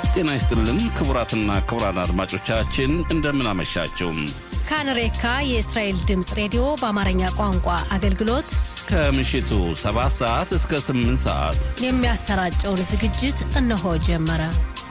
ጤና ይስጥልን ክቡራትና ክቡራን አድማጮቻችን እንደምን አመሻችሁ። ካንሬካ የእስራኤል ድምጽ ሬዲዮ በአማርኛ ቋንቋ አገልግሎት ከምሽቱ 7 ሰዓት እስከ 8 ሰዓት የሚያሰራጨውን ዝግጅት እነሆ ጀመረ።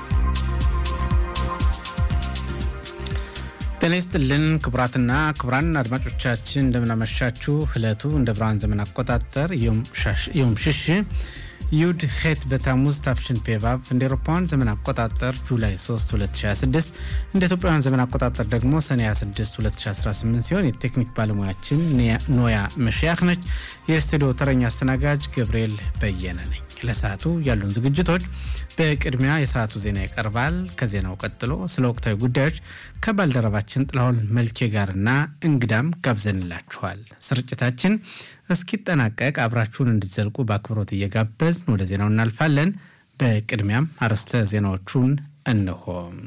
ጤና ይስጥልን ክቡራትና ክቡራን አድማጮቻችን እንደምን አመሻችሁ። ዕለቱ እንደ ብርሃን ዘመን አቆጣጠር ዮም ሽሽ ዩድ ሄት በታሙዝ ታፍሽን ፔቫቭ እንደ አውሮፓውያን ዘመን አቆጣጠር ጁላይ 3 2026 እንደ ኢትዮጵያውያን ዘመን አቆጣጠር ደግሞ ሰኔ 26 2018 ሲሆን የቴክኒክ ባለሙያችን ኖያ መሽያክ ነች። የስቱዲዮ ተረኛ አስተናጋጅ ገብርኤል በየነ ነኝ። ለሰዓቱ ያሉን ዝግጅቶች በቅድሚያ የሰዓቱ ዜና ይቀርባል። ከዜናው ቀጥሎ ስለ ወቅታዊ ጉዳዮች ከባልደረባችን ጥላሁን መልኬ ጋርና እንግዳም ጋብዘንላችኋል። ስርጭታችን እስኪጠናቀቅ አብራችሁን እንድትዘልቁ በአክብሮት እየጋበዝን ወደ ዜናው እናልፋለን። በቅድሚያም አርዕስተ ዜናዎቹን እነሆ።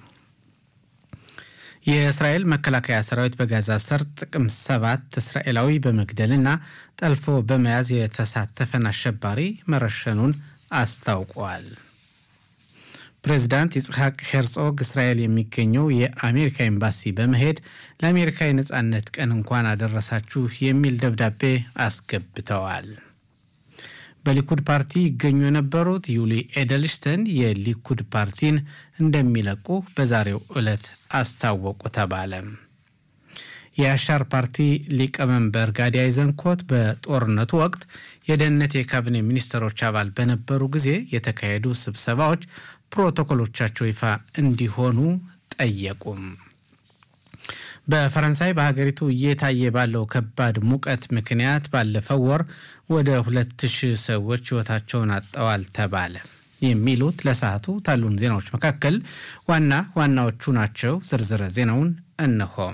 የእስራኤል መከላከያ ሰራዊት በጋዛ ሰርጥ ጥቅምት 7 እስራኤላዊ በመግደልና ጠልፎ በመያዝ የተሳተፈን አሸባሪ መረሸኑን አስታውቋል። ፕሬዝዳንት ይስሐቅ ሄርጾግ እስራኤል የሚገኘው የአሜሪካ ኤምባሲ በመሄድ ለአሜሪካ የነጻነት ቀን እንኳን አደረሳችሁ የሚል ደብዳቤ አስገብተዋል። በሊኩድ ፓርቲ ይገኙ የነበሩት ዩሊ ኤደልሽተን የሊኩድ ፓርቲን እንደሚለቁ በዛሬው ዕለት አስታወቁ ተባለ። የአሻር ፓርቲ ሊቀመንበር ጋዲ አይዘንኮት በጦርነቱ ወቅት የደህንነት የካቢኔ ሚኒስትሮች አባል በነበሩ ጊዜ የተካሄዱ ስብሰባዎች ፕሮቶኮሎቻቸው ይፋ እንዲሆኑ ጠየቁ። በፈረንሳይ በሀገሪቱ እየታየ ባለው ከባድ ሙቀት ምክንያት ባለፈው ወር ወደ 2000 ሰዎች ህይወታቸውን አጥተዋል ተባለ። የሚሉት ለሰዓቱ ታሉን ዜናዎች መካከል ዋና ዋናዎቹ ናቸው። ዝርዝር ዜናውን እነሆ።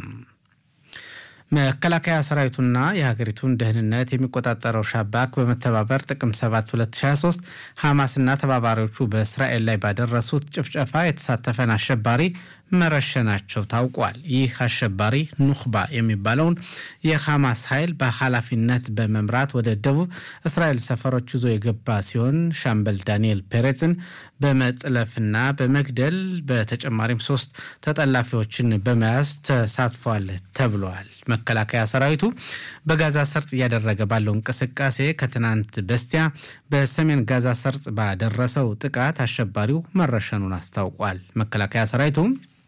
መከላከያ ሰራዊቱና የሀገሪቱን ደህንነት የሚቆጣጠረው ሻባክ በመተባበር ጥቅምት 7 2023 ሐማስና ተባባሪዎቹ በእስራኤል ላይ ባደረሱት ጭፍጨፋ የተሳተፈን አሸባሪ መረሸናቸው ታውቋል። ይህ አሸባሪ ኑኽባ የሚባለውን የሐማስ ኃይል በኃላፊነት በመምራት ወደ ደቡብ እስራኤል ሰፈሮች ይዞ የገባ ሲሆን ሻምበል ዳንኤል ፔሬዝን በመጥለፍና በመግደል በተጨማሪም 3 ተጠላፊዎችን በመያዝ ተሳትፏል ተብሏል። መከላከያ ሰራዊቱ በጋዛ ሰርጥ እያደረገ ባለው እንቅስቃሴ ከትናንት በስቲያ በሰሜን ጋዛ ሰርጥ ባደረሰው ጥቃት አሸባሪው መረሸኑን አስታውቋል። መከላከያ ሰራዊቱ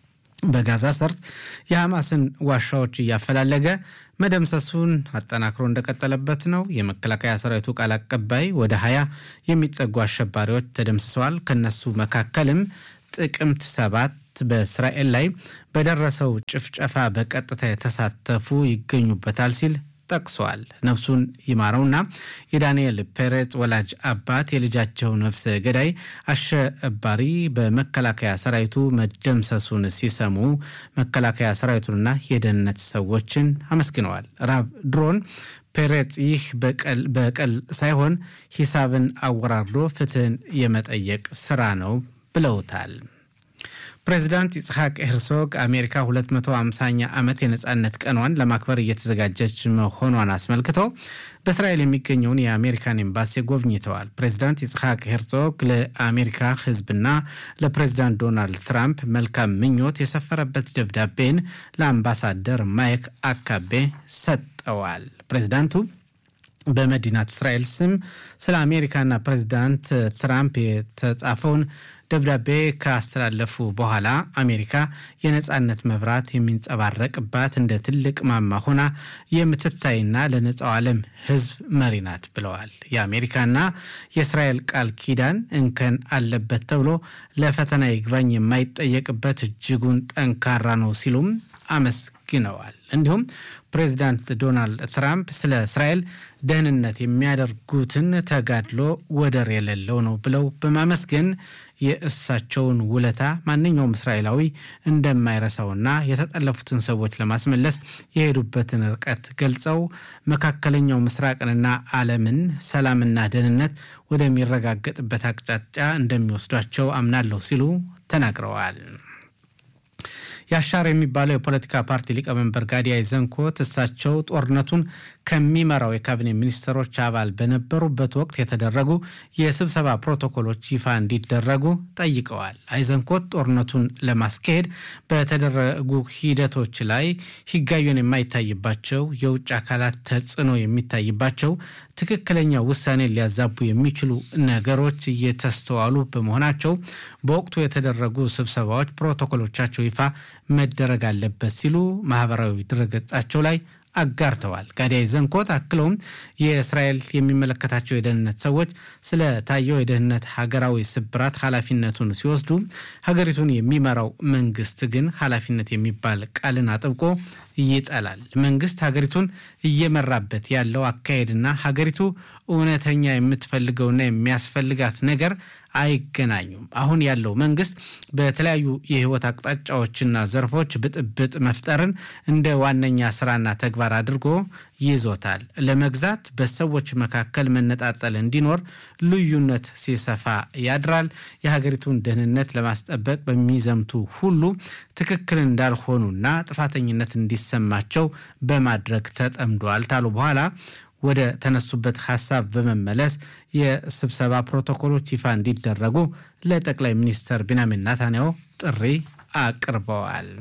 በጋዛ ሰርጥ የሐማስን ዋሻዎች እያፈላለገ መደምሰሱን አጠናክሮ እንደቀጠለበት ነው። የመከላከያ ሰራዊቱ ቃል አቀባይ ወደ 20 የሚጠጉ አሸባሪዎች ተደምስሰዋል። ከነሱ መካከልም ጥቅምት 7 በእስራኤል ላይ በደረሰው ጭፍጨፋ በቀጥታ የተሳተፉ ይገኙበታል ሲል ጠቅሷል። ነፍሱን ይማረውና የዳንኤል ፔሬዝ ወላጅ አባት የልጃቸው ነፍሰ ገዳይ አሸባሪ በመከላከያ ሰራዊቱ መደምሰሱን ሲሰሙ መከላከያ ሰራዊቱንና የደህንነት ሰዎችን አመስግነዋል። ራብ ድሮን ፔሬዝ ይህ በቀል ሳይሆን ሂሳብን አወራርዶ ፍትህን የመጠየቅ ስራ ነው ብለውታል። ፕሬዝዳንት ይስሐቅ ሄርጾግ አሜሪካ 250ኛ ዓመት የነጻነት ቀኗን ለማክበር እየተዘጋጀች መሆኗን አስመልክተው በእስራኤል የሚገኘውን የአሜሪካን ኤምባሲ ጎብኝተዋል። ፕሬዝዳንት ይስሐቅ ሄርጾግ ለአሜሪካ ህዝብና ለፕሬዝዳንት ዶናልድ ትራምፕ መልካም ምኞት የሰፈረበት ደብዳቤን ለአምባሳደር ማይክ አካቤ ሰጠዋል። ፕሬዝዳንቱ በመዲናት እስራኤል ስም ስለ አሜሪካና ፕሬዝዳንት ትራምፕ የተጻፈውን ደብዳቤ ካስተላለፉ በኋላ አሜሪካ የነጻነት መብራት የሚንጸባረቅባት እንደ ትልቅ ማማ ሆና የምትታይና ለነጻው ዓለም ህዝብ መሪ ናት ብለዋል። የአሜሪካና የእስራኤል ቃል ኪዳን እንከን አለበት ተብሎ ለፈተና ይግባኝ የማይጠየቅበት እጅጉን ጠንካራ ነው ሲሉም አመስግነዋል። እንዲሁም ፕሬዝዳንት ዶናልድ ትራምፕ ስለ እስራኤል ደህንነት የሚያደርጉትን ተጋድሎ ወደር የሌለው ነው ብለው በማመስገን የእሳቸውን ውለታ ማንኛውም እስራኤላዊ እንደማይረሳውና የተጠለፉትን ሰዎች ለማስመለስ የሄዱበትን ርቀት ገልጸው መካከለኛው ምስራቅንና ዓለምን ሰላምና ደህንነት ወደሚረጋገጥበት አቅጣጫ እንደሚወስዷቸው አምናለሁ ሲሉ ተናግረዋል። ያሻር የሚባለው የፖለቲካ ፓርቲ ሊቀመንበር ጋዲ አይዘንኮት እሳቸው ጦርነቱን ከሚመራው የካቢኔ ሚኒስትሮች አባል በነበሩበት ወቅት የተደረጉ የስብሰባ ፕሮቶኮሎች ይፋ እንዲደረጉ ጠይቀዋል። አይዘንኮት ጦርነቱን ለማስካሄድ በተደረጉ ሂደቶች ላይ ህጋዊን የማይታይባቸው የውጭ አካላት ተጽዕኖ የሚታይባቸው ትክክለኛ ውሳኔ ሊያዛቡ የሚችሉ ነገሮች እየተስተዋሉ በመሆናቸው በወቅቱ የተደረጉ ስብሰባዎች ፕሮቶኮሎቻቸው ይፋ መደረግ አለበት ሲሉ ማህበራዊ ድረገጻቸው ላይ አጋርተዋል። ጋዲ አይዘንኮት አክለውም የእስራኤል የሚመለከታቸው የደህንነት ሰዎች ስለ ታየው የደህንነት ሀገራዊ ስብራት ኃላፊነቱን ሲወስዱ ሀገሪቱን የሚመራው መንግስት ግን ኃላፊነት የሚባል ቃልን አጥብቆ ይጠላል። መንግስት ሀገሪቱን እየመራበት ያለው አካሄድና ሀገሪቱ እውነተኛ የምትፈልገውና የሚያስፈልጋት ነገር አይገናኙም። አሁን ያለው መንግስት በተለያዩ የህይወት አቅጣጫዎችና ዘርፎች ብጥብጥ መፍጠርን እንደ ዋነኛ ስራና ተግባር አድርጎ ይዞታል። ለመግዛት በሰዎች መካከል መነጣጠል እንዲኖር ልዩነት ሲሰፋ ያድራል። የሀገሪቱን ደህንነት ለማስጠበቅ በሚዘምቱ ሁሉ ትክክል እንዳልሆኑና ጥፋተኝነት እንዲሰማቸው በማድረግ ተጠምዷል ታሉ በኋላ ወደ ተነሱበት ሐሳብ በመመለስ የስብሰባ ፕሮቶኮሎች ይፋ እንዲደረጉ ለጠቅላይ ሚኒስትር ቢንያሚን ኔታንያሁ ጥሪ አቅርበዋል።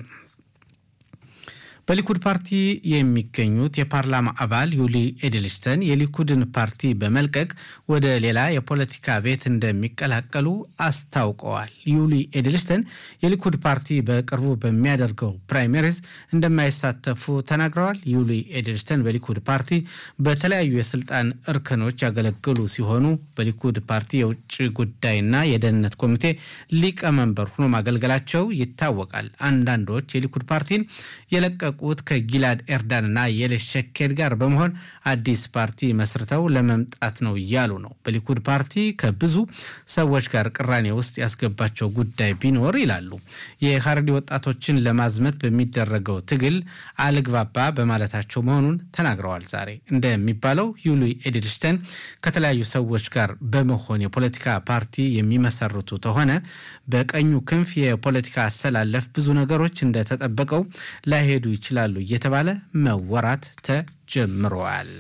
በሊኩድ ፓርቲ የሚገኙት የፓርላማ አባል ዩሊ ኤድልሽተን የሊኩድን ፓርቲ በመልቀቅ ወደ ሌላ የፖለቲካ ቤት እንደሚቀላቀሉ አስታውቀዋል። ዩሊ ኤድልሽተን የሊኩድ ፓርቲ በቅርቡ በሚያደርገው ፕራይመሪዝ እንደማይሳተፉ ተናግረዋል። ዩሊ ኤድልሽተን በሊኩድ ፓርቲ በተለያዩ የስልጣን እርከኖች ያገለገሉ ሲሆኑ በሊኩድ ፓርቲ የውጭ ጉዳይና የደህንነት ኮሚቴ ሊቀመንበር ሆኖ ማገልገላቸው ይታወቃል። አንዳንዶች የሊኩድ ፓርቲን የለቀቁት ከጊላድ ኤርዳንና የሌሽ ሸኬድ ጋር በመሆን አዲስ ፓርቲ መስርተው ለመምጣት ነው እያሉ ነው። በሊኩድ ፓርቲ ከብዙ ሰዎች ጋር ቅራኔ ውስጥ ያስገባቸው ጉዳይ ቢኖር ይላሉ የኻረዲ ወጣቶችን ለማዝመት በሚደረገው ትግል አልግባባ በማለታቸው መሆኑን ተናግረዋል። ዛሬ እንደሚባለው ዩሊ ኤድልሽተን ከተለያዩ ሰዎች ጋር በመሆን የፖለቲካ ፓርቲ የሚመሰርቱ ተሆነ በቀኙ ክንፍ የፖለቲካ አሰላለፍ ብዙ ነገሮች እንደተጠበቀው ላይሄዱ ይችላሉ እየተባለ መወራት ተጀምሯል።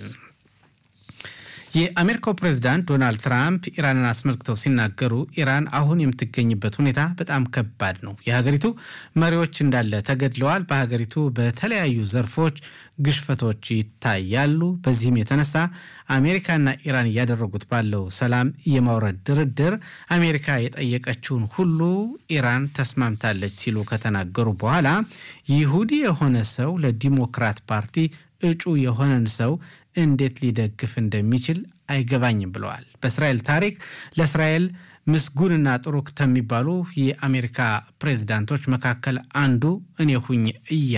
የአሜሪካው ፕሬዝዳንት ዶናልድ ትራምፕ ኢራንን አስመልክተው ሲናገሩ ኢራን አሁን የምትገኝበት ሁኔታ በጣም ከባድ ነው። የሀገሪቱ መሪዎች እንዳለ ተገድለዋል። በሀገሪቱ በተለያዩ ዘርፎች ግሽፈቶች ይታያሉ። በዚህም የተነሳ አሜሪካና ኢራን እያደረጉት ባለው ሰላም የማውረድ ድርድር አሜሪካ የጠየቀችውን ሁሉ ኢራን ተስማምታለች ሲሉ ከተናገሩ በኋላ ይሁዲ የሆነ ሰው ለዲሞክራት ፓርቲ እጩ የሆነን ሰው እንዴት ሊደግፍ እንደሚችል አይገባኝም ብለዋል። በእስራኤል ታሪክ ለእስራኤል ምስጉንና ጥሩ ከሚባሉ የአሜሪካ ፕሬዝዳንቶች መካከል አንዱ እኔ ሁኝ